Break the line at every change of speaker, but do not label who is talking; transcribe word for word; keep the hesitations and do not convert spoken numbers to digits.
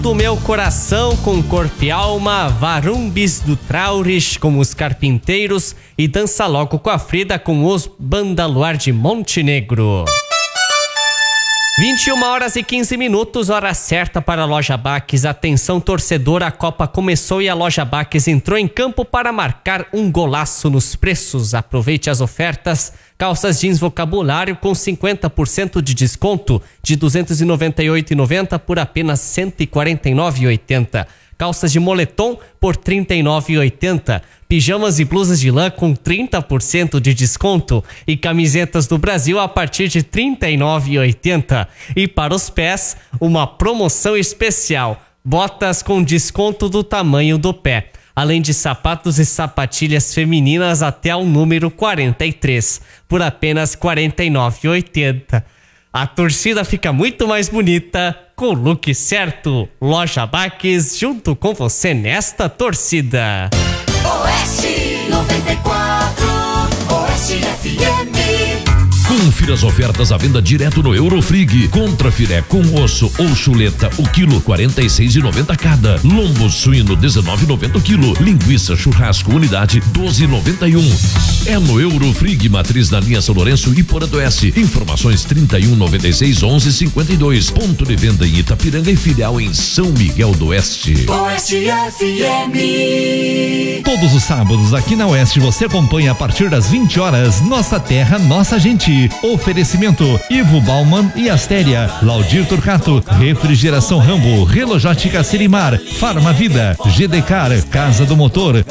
do meu coração com corpo e alma, Varumbis do Traurich com os Carpinteiros e Dança Logo com a Frida com os Bandaluar de Montenegro. vinte e uma horas e quinze minutos, hora certa para a Loja Baques. Atenção torcedor, a Copa começou e a Loja Baques entrou em campo para marcar um golaço nos preços. Aproveite as ofertas. Calças jeans Vocabulário com cinquenta por cento de desconto de duzentos e noventa e oito reais e noventa centavos por apenas cento e quarenta e nove reais e oitenta centavos. Calças de moletom por trinta e nove reais e oitenta centavos. Pijamas e blusas de lã com trinta por cento de desconto e camisetas do Brasil a partir de trinta e nove reais e oitenta centavos. E para os pés, uma promoção especial: botas com desconto do tamanho do pé, além de sapatos e sapatilhas femininas até o número quarenta e três, por apenas quarenta e nove reais e oitenta centavos. A torcida fica muito mais bonita com o look certo. Loja Baques, junto com você nesta torcida.
Oeste noventa e quatro, Oeste F M.
Confira as ofertas à venda direto no Eurofrig. Contra filé com osso ou chuleta, o quilo quarenta e seis reais e noventa centavos cada. Lombo suíno dezenove reais e noventa centavos o quilo. Linguiça churrasco unidade doze reais e noventa e um centavos. É no Eurofrig, matriz na linha São Lourenço e Porã do Oeste. Informações trinta e um, noventa e seis, onze, cinquenta e dois. Ponto de venda em Itapiranga e filial em São Miguel do Oeste.
Oeste F M.
Todos os sábados aqui na Oeste você acompanha a partir das vinte horas Nossa Terra, Nossa Gente. Oferecimento Ivo Bauman e Astéria, Laudir Turcato, Refrigeração Rambo, Relojótica Serimar, Farma Vida, G D Car, Casa do Motor,